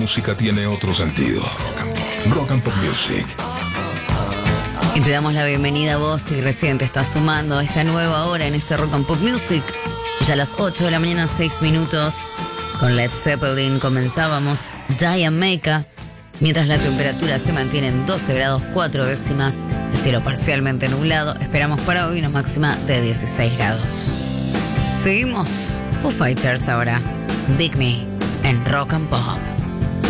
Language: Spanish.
música tiene otro sentido. Rock and Pop Music. Y te damos la bienvenida a vos si recién te estás sumando a esta nueva hora en este Rock and Pop Music. Ya a las 8 de la mañana, 6 minutos. Con Led Zeppelin comenzábamos Jamaica. Mientras la temperatura se mantiene en 12 grados 4 décimas, el cielo parcialmente nublado, esperamos para hoy una máxima de 16 grados. Seguimos Foo Fighters ahora, Big Me en Rock and Pop.